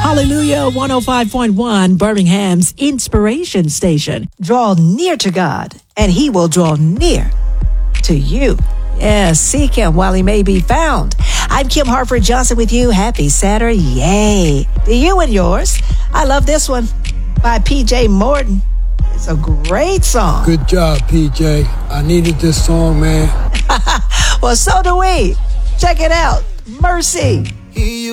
Hallelujah 105.1, Birmingham's inspiration station. Draw near to God, and he will draw near to you. Yes, seek him while he may be found. I'm Kim Harford Johnson with you. Happy Saturday. Yay. To you and yours. I love this one by PJ Morton. It's a great song. Good job, PJ. I needed this song, man. Well, so do we. Check it out. Mercy.